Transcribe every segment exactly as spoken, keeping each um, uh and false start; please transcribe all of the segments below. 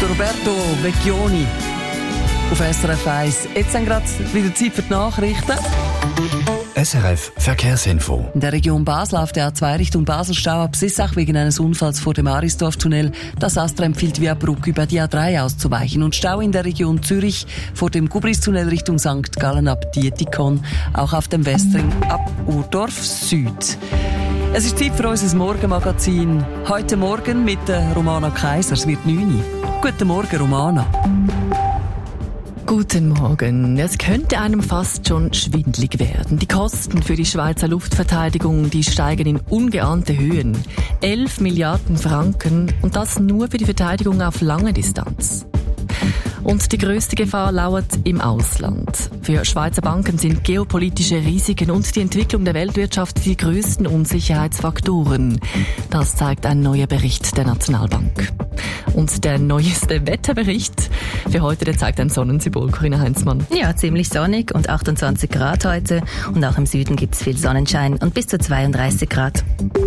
Roberto Vecchioni auf S R F eins. Jetzt sind gerade wieder Zeit für die Nachrichten. S R F Verkehrsinfo. In der Region Basel auf der A zwei Richtung Basel-Stau ab Sissach wegen eines Unfalls vor dem Arisdorf-Tunnel. Das Astra empfiehlt via Brugg über die A drei auszuweichen. Und Stau in der Region Zürich vor dem Gubris-Tunnel Richtung Sankt Gallen ab Dietikon. Auch auf dem Westring ab Urdorf Süd. Es ist Zeit für unser Morgenmagazin. Heute Morgen mit der Romana Kaiser. Es wird neun Uhr. Guten Morgen, Romana. Guten Morgen. Es könnte einem fast schon schwindlig werden. Die Kosten für die Schweizer Luftverteidigung, die steigen in ungeahnte Höhen. Elf Milliarden Franken und das nur für die Verteidigung auf lange Distanz. Und die grösste Gefahr lauert im Ausland. Für Schweizer Banken sind geopolitische Risiken und die Entwicklung der Weltwirtschaft die grössten Unsicherheitsfaktoren. Das zeigt ein neuer Bericht der Nationalbank. Und der neueste Wetterbericht für heute, der zeigt ein Sonnensymbol. Corinna Heinzmann. Ja, ziemlich sonnig und achtundzwanzig Grad heute. Und auch im Süden gibt es viel Sonnenschein und bis zu zweiunddreißig Grad.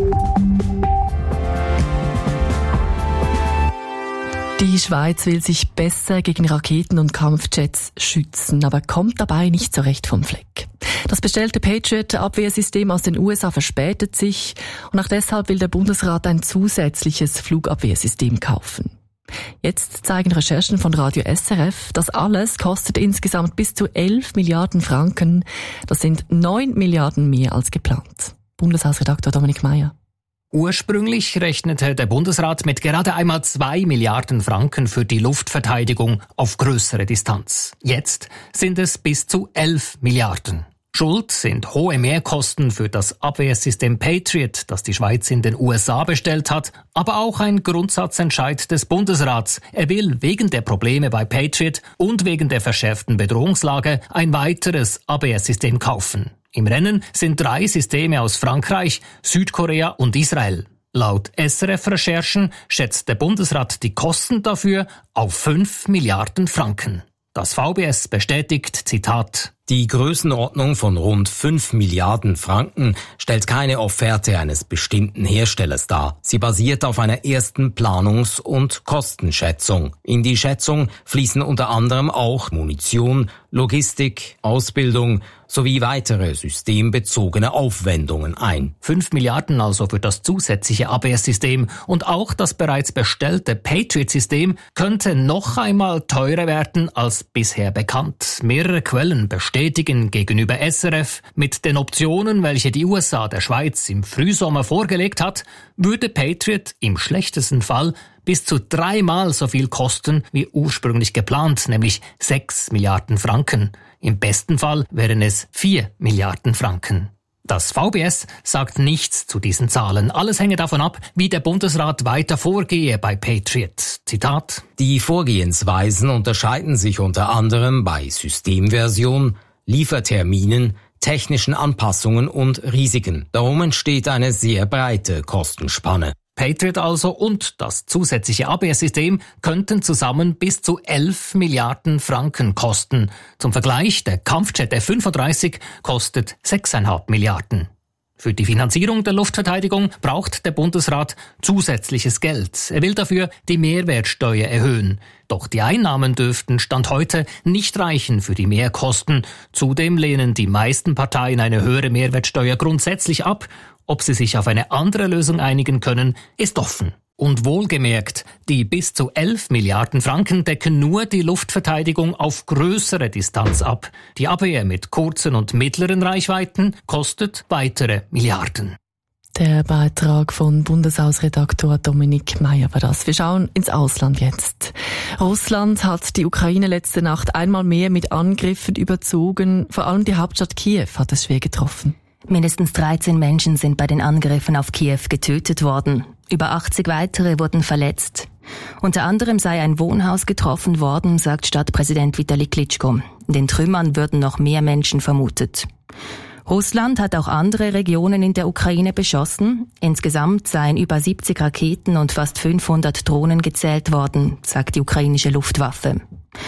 Die Schweiz will sich besser gegen Raketen und Kampfjets schützen, aber kommt dabei nicht so recht vom Fleck. Das bestellte Patriot-Abwehrsystem aus den U S A verspätet sich und auch deshalb will der Bundesrat ein zusätzliches Flugabwehrsystem kaufen. Jetzt zeigen Recherchen von Radio S R F, das alles kostet insgesamt bis zu elf Milliarden Franken. Das sind neun Milliarden mehr als geplant. Bundeshausredaktor Dominik Meier. Ursprünglich rechnete der Bundesrat mit gerade einmal zwei Milliarden Franken für die Luftverteidigung auf größere Distanz. Jetzt sind es bis zu elf Milliarden. Schuld sind hohe Mehrkosten für das Abwehrsystem Patriot, das die Schweiz in den U S A bestellt hat, aber auch ein Grundsatzentscheid des Bundesrats. Er will wegen der Probleme bei Patriot und wegen der verschärften Bedrohungslage ein weiteres Abwehrsystem kaufen. Im Rennen sind drei Systeme aus Frankreich, Südkorea und Israel. Laut S R F-Recherchen schätzt der Bundesrat die Kosten dafür auf fünf Milliarden Franken. Das V B S bestätigt, Zitat: Die Größenordnung von rund fünf Milliarden Franken stellt keine Offerte eines bestimmten Herstellers dar. Sie basiert auf einer ersten Planungs- und Kostenschätzung. In die Schätzung fließen unter anderem auch Munition, Logistik, Ausbildung sowie weitere systembezogene Aufwendungen ein. Fünf Milliarden also für das zusätzliche Abwehrsystem und auch das bereits bestellte Patriot-System könnte noch einmal teurer werden als bisher bekannt. Mehrere Quellen bestätigen gegenüber S R F, mit den Optionen, welche die U S A der Schweiz im Frühsommer vorgelegt hat, würde Patriot im schlechtesten Fall bis zu dreimal so viel kosten wie ursprünglich geplant, nämlich sechs Milliarden Franken. Im besten Fall wären es vier Milliarden Franken. Das V B S sagt nichts zu diesen Zahlen. Alles hänge davon ab, wie der Bundesrat weiter vorgehe bei Patriot. Zitat: Die Vorgehensweisen unterscheiden sich unter anderem bei Systemversion, Lieferterminen, technischen Anpassungen und Risiken. Darum entsteht eine sehr breite Kostenspanne. Patriot also und das zusätzliche Abwehrsystem könnten zusammen bis zu elf Milliarden Franken kosten. Zum Vergleich, der Kampfjet F fünfunddreißig kostet sechs Komma fünf Milliarden. Für die Finanzierung der Luftverteidigung braucht der Bundesrat zusätzliches Geld. Er will dafür die Mehrwertsteuer erhöhen. Doch die Einnahmen dürften Stand heute nicht reichen für die Mehrkosten. Zudem lehnen die meisten Parteien eine höhere Mehrwertsteuer grundsätzlich ab. Ob sie sich auf eine andere Lösung einigen können, ist offen. Und wohlgemerkt, die bis zu elf Milliarden Franken decken nur die Luftverteidigung auf größere Distanz ab. Die Abwehr mit kurzen und mittleren Reichweiten kostet weitere Milliarden. Der Beitrag von Bundeshausredaktor Dominik Meier war das. Wir schauen ins Ausland jetzt. Russland hat die Ukraine letzte Nacht einmal mehr mit Angriffen überzogen. Vor allem die Hauptstadt Kiew hat es schwer getroffen. Mindestens dreizehn Menschen sind bei den Angriffen auf Kiew getötet worden. Über achtzig weitere wurden verletzt. Unter anderem sei ein Wohnhaus getroffen worden, sagt Stadtpräsident Vitali Klitschko. In den Trümmern würden noch mehr Menschen vermutet. Russland hat auch andere Regionen in der Ukraine beschossen. Insgesamt seien über siebzig Raketen und fast fünfhundert Drohnen gezählt worden, sagt die ukrainische Luftwaffe.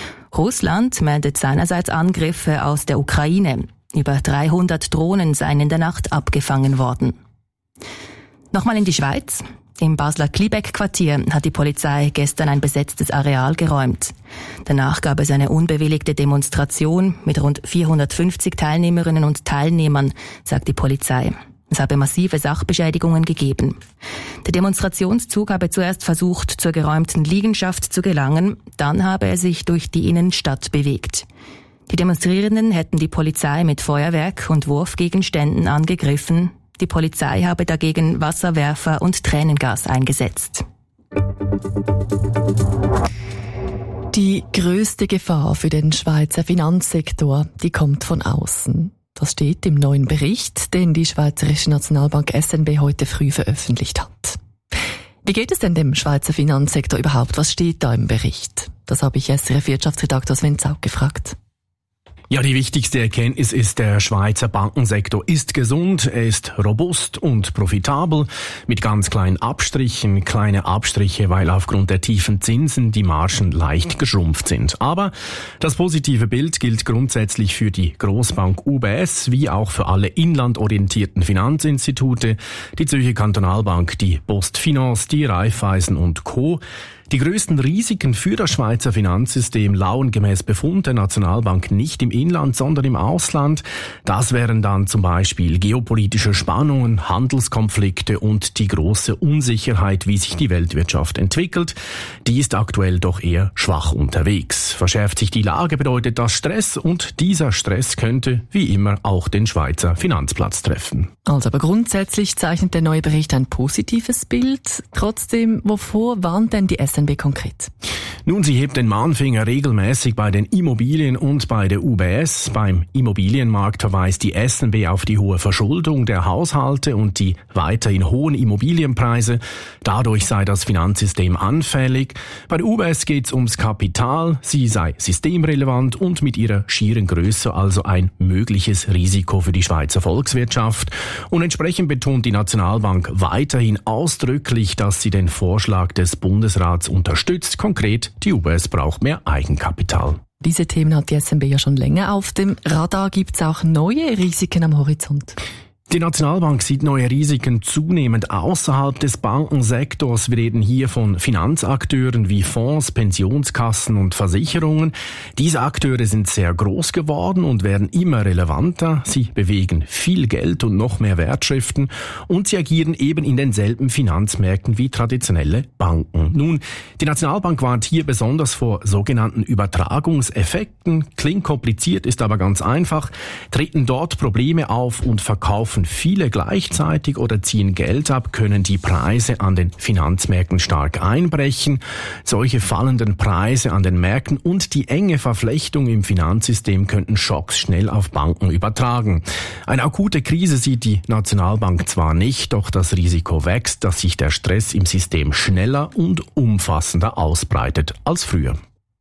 Russland meldet seinerseits Angriffe aus der Ukraine. Über dreihundert Drohnen seien in der Nacht abgefangen worden. Nochmal in die Schweiz. Im Basler Klibeck-Quartier hat die Polizei gestern ein besetztes Areal geräumt. Danach gab es eine unbewilligte Demonstration mit rund vierhundertfünfzig Teilnehmerinnen und Teilnehmern, sagt die Polizei. Es habe massive Sachbeschädigungen gegeben. Der Demonstrationszug habe zuerst versucht, zur geräumten Liegenschaft zu gelangen, dann habe er sich durch die Innenstadt bewegt. Die Demonstrierenden hätten die Polizei mit Feuerwerk und Wurfgegenständen angegriffen. Die Polizei habe dagegen Wasserwerfer und Tränengas eingesetzt. Die grösste Gefahr für den Schweizer Finanzsektor, die kommt von außen. Das steht im neuen Bericht, den die Schweizerische Nationalbank S N B heute früh veröffentlicht hat. Wie geht es denn dem Schweizer Finanzsektor überhaupt? Was steht da im Bericht? Das habe ich S R F-Wirtschaftsredaktor Sven Zaug gefragt. Ja, die wichtigste Erkenntnis ist, der Schweizer Bankensektor ist gesund, er ist robust und profitabel, mit ganz kleinen Abstrichen, kleine Abstriche, weil aufgrund der tiefen Zinsen die Margen leicht geschrumpft sind. Aber das positive Bild gilt grundsätzlich für die Grossbank U B S, wie auch für alle inlandorientierten Finanzinstitute, die Zürcher Kantonalbank, die PostFinance, die Raiffeisen und Co. Die größten Risiken für das Schweizer Finanzsystem lauern gemäß Befund der Nationalbank nicht im Inland, sondern im Ausland. Das wären dann zum Beispiel geopolitische Spannungen, Handelskonflikte und die große Unsicherheit, wie sich die Weltwirtschaft entwickelt. Die ist aktuell doch eher schwach unterwegs. Verschärft sich die Lage, bedeutet das Stress, und dieser Stress könnte wie immer auch den Schweizer Finanzplatz treffen. Also aber grundsätzlich zeichnet der neue Bericht ein positives Bild. Trotzdem, wovor warnt denn die S N B konkret? Nun, sie hebt den Mahnfinger regelmäßig bei den Immobilien und bei der U B S. Beim Immobilienmarkt verweist die S N B auf die hohe Verschuldung der Haushalte und die weiterhin hohen Immobilienpreise. Dadurch sei das Finanzsystem anfällig. Bei der U B S geht es ums Kapital. Sie sei systemrelevant und mit ihrer schieren Größe also ein mögliches Risiko für die Schweizer Volkswirtschaft. Und entsprechend betont die Nationalbank weiterhin ausdrücklich, dass sie den Vorschlag des Bundesrats unterstützt. Konkret, die U B S braucht mehr Eigenkapital. Diese Themen hat die S N B ja schon länger auf dem Radar. Gibt es auch neue Risiken am Horizont? Die Nationalbank sieht neue Risiken zunehmend außerhalb des Bankensektors. Wir reden hier von Finanzakteuren wie Fonds, Pensionskassen und Versicherungen. Diese Akteure sind sehr groß geworden und werden immer relevanter. Sie bewegen viel Geld und noch mehr Wertschriften und sie agieren eben in denselben Finanzmärkten wie traditionelle Banken. Nun, die Nationalbank warnt hier besonders vor sogenannten Übertragungseffekten. Klingt kompliziert, ist aber ganz einfach. Treten dort Probleme auf und verkaufen viele gleichzeitig oder ziehen Geld ab, können die Preise an den Finanzmärkten stark einbrechen. Solche fallenden Preise an den Märkten und die enge Verflechtung im Finanzsystem könnten Schocks schnell auf Banken übertragen. Eine akute Krise sieht die Nationalbank zwar nicht, doch das Risiko wächst, dass sich der Stress im System schneller und umfassender ausbreitet als früher.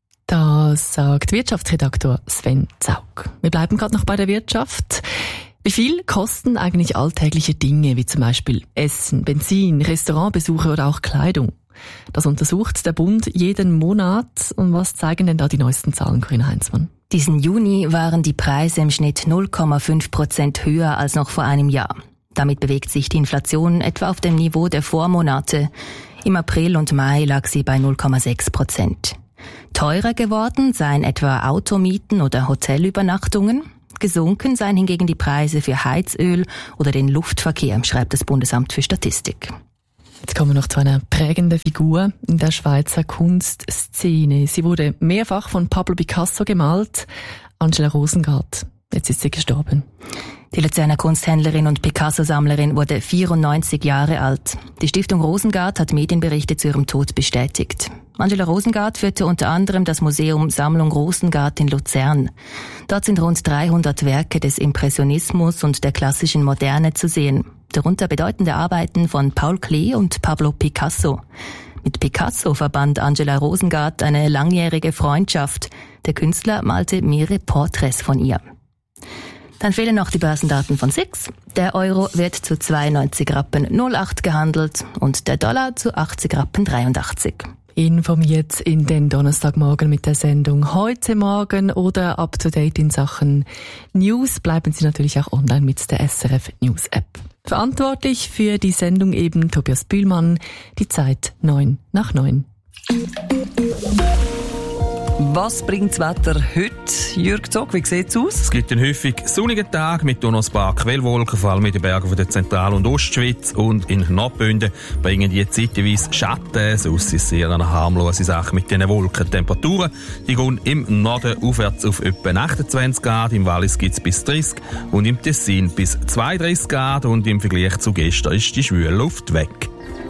Das sagt Wirtschaftsredaktor Sven Zaug. Wir bleiben gerade noch bei der Wirtschaft. Wie viel kosten eigentlich alltägliche Dinge, wie zum Beispiel Essen, Benzin, Restaurantbesuche oder auch Kleidung? Das untersucht der Bund jeden Monat. Und was zeigen denn da die neuesten Zahlen, Corinna Heinzmann? Diesen Juni waren die Preise im Schnitt null Komma fünf Prozent höher als noch vor einem Jahr. Damit bewegt sich die Inflation etwa auf dem Niveau der Vormonate. Im April und Mai lag sie bei null Komma sechs Prozent. Teurer geworden seien etwa Automieten oder Hotelübernachtungen. Gesunken seien hingegen die Preise für Heizöl oder den Luftverkehr, schreibt das Bundesamt für Statistik. Jetzt kommen wir noch zu einer prägenden Figur in der Schweizer Kunstszene. Sie wurde mehrfach von Pablo Picasso gemalt, Angela Rosengart. Jetzt ist sie gestorben. Die Luzerner Kunsthändlerin und Picasso-Sammlerin wurde vierundneunzig Jahre alt. Die Stiftung Rosengart hat Medienberichte zu ihrem Tod bestätigt. Angela Rosengart führte unter anderem das Museum Sammlung Rosengart in Luzern. Dort sind rund dreihundert Werke des Impressionismus und der klassischen Moderne zu sehen. Darunter bedeutende Arbeiten von Paul Klee und Pablo Picasso. Mit Picasso verband Angela Rosengart eine langjährige Freundschaft. Der Künstler malte mehrere Porträts von ihr. Dann fehlen noch die Börsendaten von S I X. Der Euro wird zu zweiundneunzig Rappen null acht gehandelt und der Dollar zu achtzig Rappen dreiundachtzig. Informiert in den Donnerstagmorgen mit der Sendung Heute Morgen oder up to date in Sachen News bleiben Sie natürlich auch online mit der S R F News App. Verantwortlich für die Sendung eben Tobias Bühlmann. Die Zeit neun nach neun. Was bringt das Wetter heute? Jürg Zog, wie sieht es aus? Es gibt einen häufig sonnigen Tag mit noch ein paar Quellwolken, vor allem in den Bergen der Zentral- und Ostschweiz. Und in Nordbünden bringen die zeitweise Schatten. Sonst ist es eher eine harmlose Sache mit diesen Wolken. Temperaturen die gehen im Norden aufwärts auf etwa achtundzwanzig Grad, im Wallis gibt es bis dreißig und im Tessin bis zweiunddreißig Grad. Und im Vergleich zu gestern ist die schwüle Luft weg.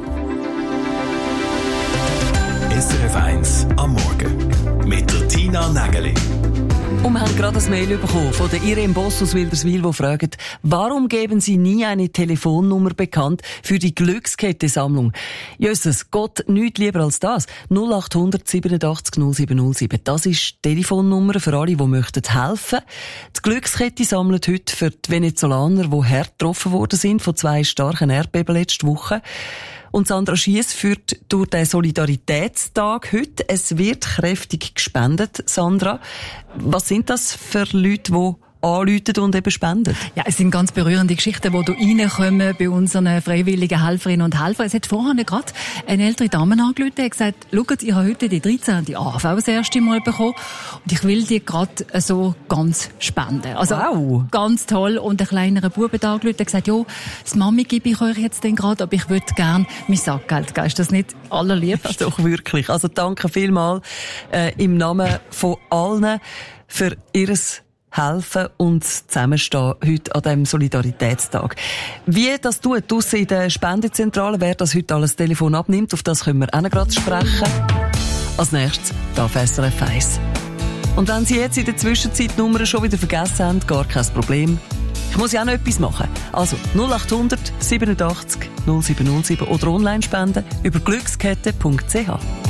S R F eins am Morgen mit der Tina Nägeli. Und wir haben gerade ein Mail bekommen von der Irene Boss aus Wilderswil, die fragt, warum geben Sie nie eine Telefonnummer bekannt für die Glückskette-Sammlung? Jesus, Gott, nichts lieber als das. null acht hundert siebenundachtzig null sieben null sieben. Das ist die Telefonnummer für alle, die möchten helfen. Die Glückskette sammelt heute für die Venezolaner, die hart getroffen worden sind von zwei starken Erdbeben letzte Woche. Und Sandra Schiess führt durch den Solidaritätstag heute. Es wird kräftig gespendet, Sandra. Was sind das für Leute, die anrufen und eben spenden? Ja, es sind ganz berührende Geschichten, die hier reinkommen bei unseren freiwilligen Helferinnen und Helfern. Es hat vorhin gerade eine ältere Dame angerufen und gesagt, schaut, ich habe heute die dreizehnte A H V das erste Mal bekommen und ich will die gerade so ganz spenden. Also wow. Ganz toll. Und ein kleinerer Bub hat angerufen und gesagt, ja, das Mami gebe ich euch jetzt den gerade, aber ich würde gerne mein Sackgeld geben. Ist das nicht allerliebst? Das ist doch wirklich. Also danke vielmals äh, im Namen von allen für ihres helfen und zusammenstehen heute an diesem Solidaritätstag. Wie das tut, draussen in der Spendezentrale, wer das heute alles Telefon abnimmt, auf das können wir auch noch gerade sprechen. Als nächstes darf S R F eins. Und wenn Sie jetzt in der Zwischenzeit die Nummer schon wieder vergessen haben, gar kein Problem. Ich muss ja auch noch etwas machen. Also null acht hundert siebenundachtzig null sieben null sieben oder online spenden über glückskette punkt c h.